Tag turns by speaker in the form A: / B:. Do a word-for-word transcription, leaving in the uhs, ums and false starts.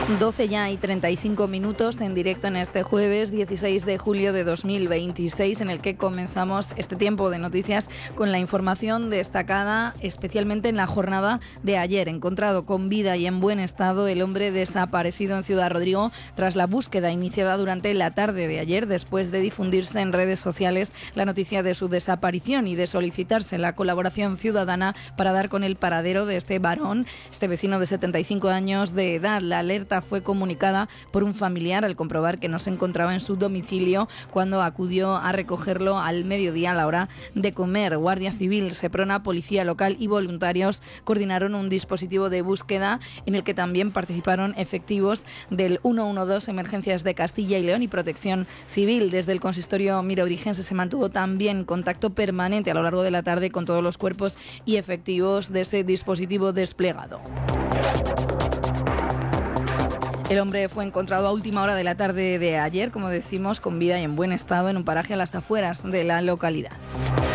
A: doce ya y treinta y cinco minutos en directo en este jueves dieciséis de julio de dos mil veintiséis, en el que comenzamos este tiempo de noticias con la información destacada especialmente en la jornada de ayer. Encontrado con vida y en buen estado el hombre desaparecido en Ciudad Rodrigo tras la búsqueda iniciada durante la tarde de ayer, después de difundirse en redes sociales la noticia de su desaparición y de solicitarse la colaboración ciudadana para dar con el paradero de este varón, este vecino de setenta y cinco años de edad. La alerta fue comunicada por un familiar al comprobar que no se encontraba en su domicilio cuando acudió a recogerlo al mediodía a la hora de comer. Guardia Civil, Seprona, Policía Local y voluntarios coordinaron un dispositivo de búsqueda en el que también participaron efectivos del ciento doce, Emergencias de Castilla y León y Protección Civil. Desde el consistorio mirorigense se mantuvo también contacto permanente a lo largo de la tarde con todos los cuerpos y efectivos de ese dispositivo desplegado. El hombre fue encontrado a última hora de la tarde de ayer, como decimos, con vida y en buen estado en un paraje a las afueras de la localidad.